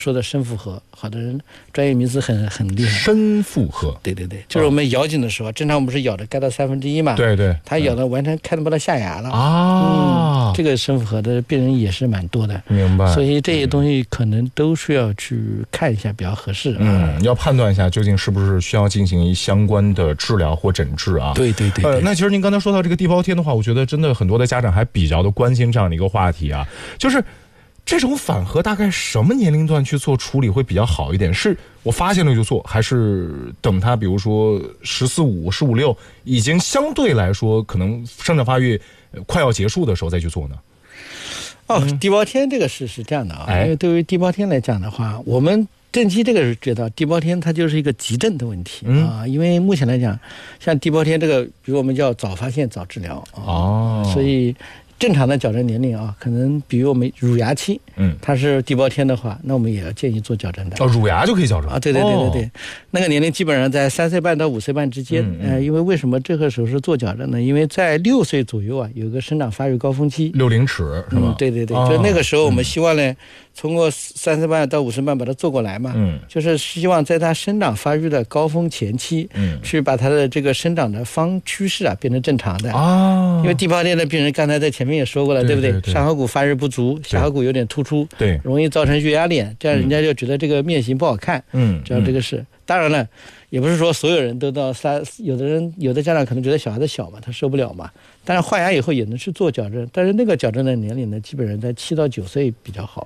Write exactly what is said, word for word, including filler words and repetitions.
说的深负荷，好多人专业名词很很厉害。 深负荷， 对对对，就是我们咬紧的时候，正常我们是咬的盖到三分之一嘛， 对对， 他咬的完全看不到下牙了啊、 嗯。这个深负荷的病人也是蛮多的， 明白。 所以这些东西可能都需要去看一下比较合适。 嗯，要判断一下究竟是不是需要进行一相关的治疗或诊治啊。 对对 对, 对、 呃。那其实您刚才说到这个地包天的话，我觉得真的很多的家长还比较的关心这样的一个话题啊，就是这种反颌大概什么年龄段去做处理会比较好一点？是我发现了就做，还是等他比如说十四五、十五六已经相对来说可能生长发育快要结束的时候再去做呢？ 哦，地包天这个是是这样的啊， 哎、 因为对于地包天来讲的话，我们正畸这个是知道，地包天它就是一个急症的问题、嗯、啊，因为目前来讲，像地包天这个，比如我们叫早发现早治疗啊， 哦， 所以正常的矫正年龄啊，可能比如我们乳牙期，嗯，它是地包天的话，那我们也要建议做矫正的。 哦，乳牙就可以矫正啊？对对对对对，哦、那个年龄基本上在三岁半到五岁半之间。嗯嗯、呃，因为为什么这个时候是做矫正呢？因为在六岁左右啊，有个生长发育高峰期， 六龄齿是吧？ 嗯，对对对，哦、就那个时候我们希望呢，嗯、通过三岁半到五岁半把它做过来嘛，嗯，就是希望在它生长发育的高峰前期，嗯，去把它的这个生长的方趋势啊变成正常的啊。因为地包天的病人刚才在前面也说过了，对, 对不对？对对上颌骨发育不足，下颌骨有点突出，对，容易造成月牙脸，这样人家就觉得这个面型不好看，嗯，这样这个是。当然了，也不是说所有人都到三，有的人有的家长可能觉得小孩子小嘛，他受不了嘛。但是换牙以后也能去做矫正，但是那个矫正的年龄呢，基本上在七到九岁比较好。